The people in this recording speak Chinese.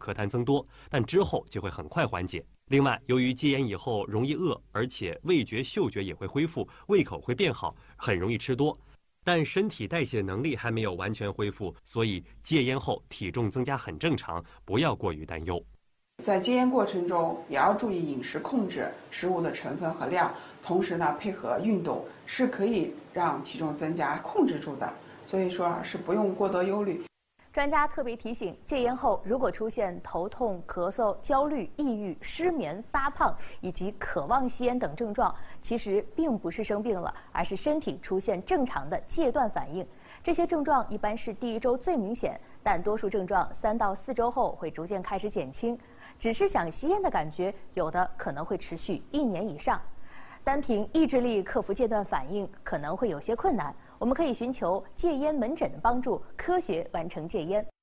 咳痰增多，但之后就会很快缓解。另外，由于戒烟以后容易饿，而且味觉、嗅觉也会恢复，胃口会变好，很容易吃多。但身体代谢能力还没有完全恢复，所以戒烟后体重增加很正常，不要过于担忧。 在戒烟过程中，也要注意饮食控制，食物的成分和量，同时呢，配合运动，是可以让体重增加控制住的。所以说是不用过多忧虑。 专家特别提醒，戒烟后如果出现头痛、咳嗽、焦虑、抑郁、失眠、发胖以及渴望吸烟等症状，其实并不是生病了，而是身体出现正常的戒断反应。这些症状一般是第1周最明显，但多数症状3到4周后会逐渐开始减轻。只是想吸烟的感觉，有的可能会持续1年以上。单凭意志力克服戒断反应可能会有些困难，我们可以寻求戒烟门诊的帮助，科学完成戒烟。